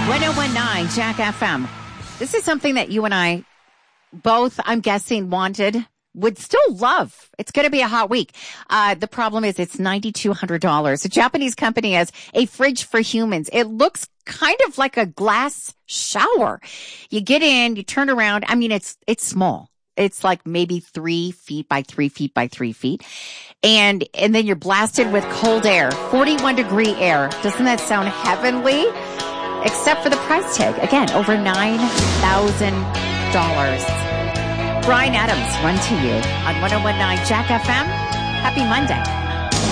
1019 Jack FM. This is something that you and I both, I'm guessing, would still love. It's going to be a hot week. The problem is it's $9,200. A Japanese company has a fridge for humans. It looks kind of like a glass shower. You get in, you turn around. I mean, it's small. It's like maybe 3 feet by 3 feet by 3 feet. And then you're blasted with cold air, 41 degree air. Doesn't that sound heavenly? Except for the price tag. Again, over $9,000. Brian Adams, Run to You on 1019 Jack FM. Happy Monday.